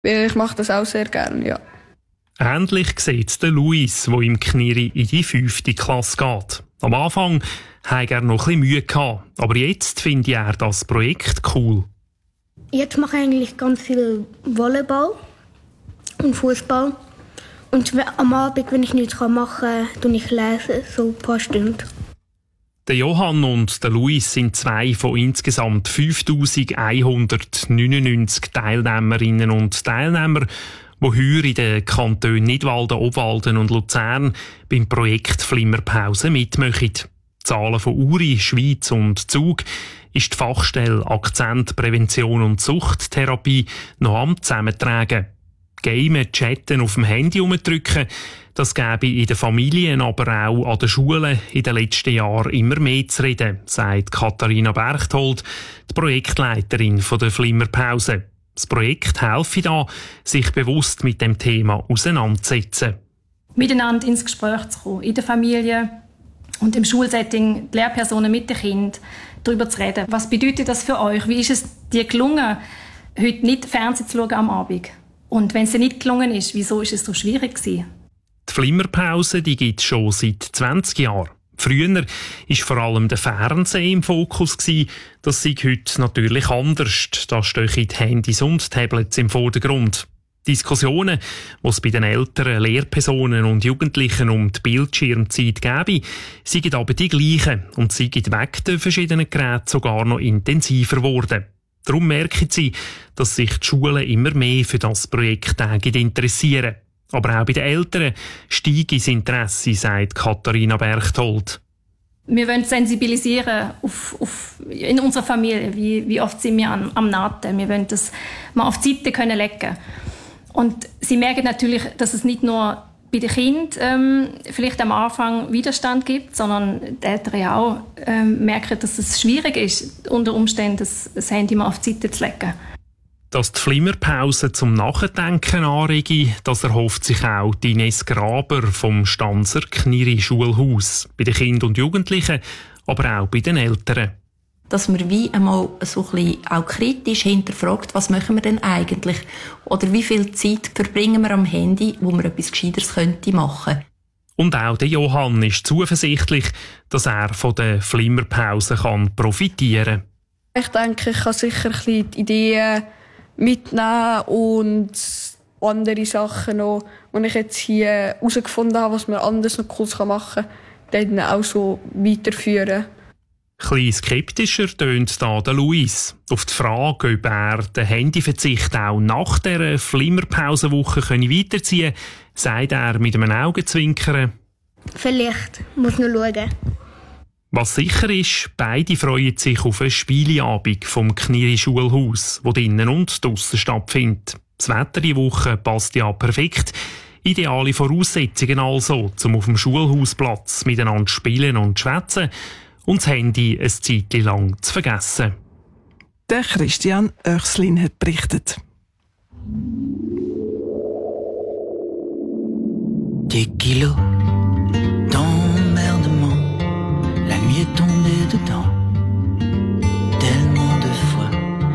Ich mache das auch sehr gerne, ja. Ähnlich sieht es der Luis, der im Kniri in die 5. Klasse geht. Am Anfang hatte er noch ein bisschen Mühe gehabt, aber jetzt finde er das Projekt cool. Jetzt mache ich eigentlich ganz viel Volleyball und Fußball. Und am Abend, wenn ich nichts machen kann, lese ich lesen, so ein paar Stunden. Der Johann und der Luis sind 2 von insgesamt 5199 Teilnehmerinnen und Teilnehmern, die heuer in den Kantonen Nidwalden, Obwalden und Luzern beim Projekt Flimmerpause mitmachen. Die Zahlen von Uri, Schweiz und Zug ist die Fachstelle Akzent, Prävention und Suchttherapie noch am Zusammentragen. Gamen, chatten, auf dem Handy herumdrücken, das gäbe in den Familien, aber auch an den Schulen in den letzten Jahren immer mehr zu reden, sagt Katharina Berchtold, die Projektleiterin der Flimmerpause. Das Projekt helfe da, sich bewusst mit dem Thema auseinanderzusetzen. Miteinander ins Gespräch zu kommen, in der Familie und im Schulsetting, die Lehrpersonen mit den Kindern, darüber zu reden. Was bedeutet das für euch? Wie ist es dir gelungen, heute nicht Fernsehen zu schauen am Abend? Und wenn es dir nicht gelungen ist, wieso ist es so schwierig gewesen? Die Flimmerpause gibt es schon seit 20 Jahren. Früher war vor allem der Fernseher im Fokus. Das sei heute natürlich anders. Da stehen die Handys und Tablets im Vordergrund. Diskussionen, die es bei den älteren Lehrpersonen und Jugendlichen um die Bildschirmzeit gäbe, seien aber die gleichen und seien weg den verschiedenen Geräten sogar noch intensiver geworden. Darum merken sie, dass sich die Schulen immer mehr für das Projekt interessieren. Aber auch bei den Eltern steigt das Interesse, sagt Katharina Berchtold. Wir wollen sensibilisieren in unserer Familie, wie oft sind wir am Naten. Wir wollen das mal auf die Seite legen können. Und sie merken natürlich, dass es nicht nur bei den Kindern vielleicht am Anfang Widerstand gibt, sondern die Eltern auch merken, dass es schwierig ist, unter Umständen das Handy mal auf die Seite zu legen. Dass die Flimmerpause zum Nachdenken anrege, das erhofft sich auch die Ines Graber vom Stanzer Kniri Schulhaus. Bei den Kindern und Jugendlichen, aber auch bei den Eltern. Dass man wie einmal so ein bisschen auch kritisch hinterfragt, was machen wir denn eigentlich? Oder wie viel Zeit verbringen wir am Handy, wo man etwas Gescheiteres machen könnte? Und auch der Johann ist zuversichtlich, dass er von der Flimmerpause profitieren kann. Ich denke, ich kann sicher ein bisschen die Ideen mitnehmen und andere Sachen noch, die ich jetzt hier herausgefunden habe, was man anders noch Cooles machen kann, dann auch so weiterführen. Etwas skeptischer tönt da der Luis. Auf die Frage, ob er den Handyverzicht auch nach dieser Flimmerpausenwoche weiterziehen könne, sagt er mit einem Augenzwinkern: Vielleicht, muss noch schauen. Was sicher ist, beide freuen sich auf einen Spieleabend vom Kniri Schulhaus, wo drinnen und draussen stattfindet. Das Wetter diese Woche passt ja perfekt. Ideale Voraussetzungen also, um auf dem Schulhausplatz miteinander zu spielen und zu schwätzen und das Handy ein Zeitchen lang zu vergessen. Der Christian Oechslin hat berichtet. Des kilos d'emmerdement, la nuit est tombée dedans.